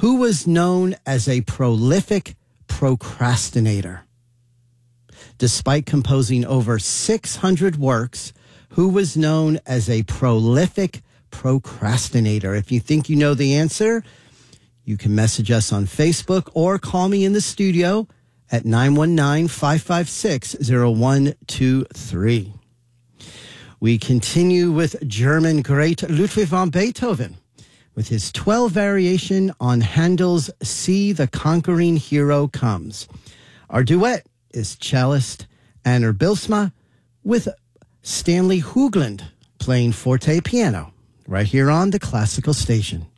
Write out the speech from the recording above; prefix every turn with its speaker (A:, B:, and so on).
A: Who was known as a prolific procrastinator? Despite composing over 600 works, who was known as a prolific procrastinator? If you think you know the answer, you can message us on Facebook or call me in the studio at 919-556-0123. We continue with German great Ludwig van Beethoven with his 12 variation on Handel's See the Conquering Hero Comes. Our duet is cellist Anna Bilsma with Stanley Hoagland playing forte piano right here on the Classical Station.